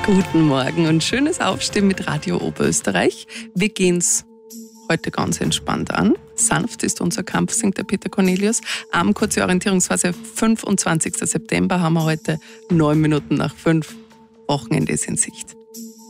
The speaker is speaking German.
Guten Morgen und schönes Aufstehen mit Radio Oberösterreich. Wir gehen's heute ganz entspannt an. Sanft ist unser Kampf, singt der Peter Cornelius. Kurze Orientierungsphase, 25. September haben wir heute, 9 Minuten nach 5. Wochenende ist in Sicht.